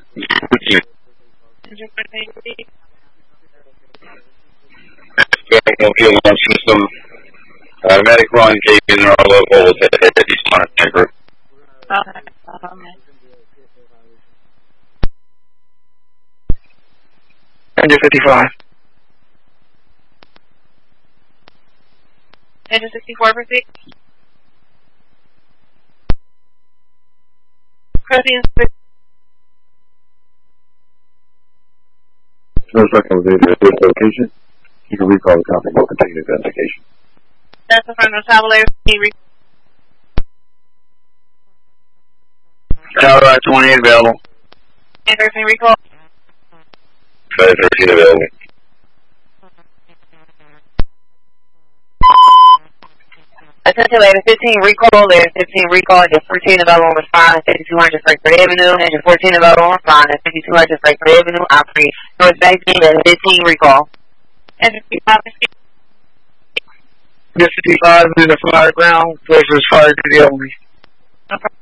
Field launch system. Medic run, Jason, our local East Monitoring Group. Okay. 155. Engine 64, proceed. Proceed. Suspect was in this location. You can recall the copy. We'll continue the investigation. That's the front of the traveler. Tower 28 available. And 13 recall. 13 available. Attention later, 15 recall, there's 15 recall, there's 14 available on respond at 5200 Frankfurt Avenue, and 14 available on respond at 5200 Frankfurt Avenue, Opry, North Banking, and 15 recall. And 55, This 55 is a fire ground, places fire to the only. no problem.